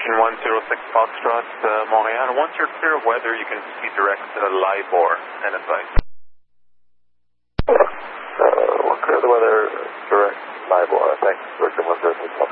Virgin 106 Foxtrot, Montreal. Once you're clear of weather, you can see direct LIBOR, NSI. We're clear of the weather, direct LIBOR. Thanks, Virgin 106 Foxtrot.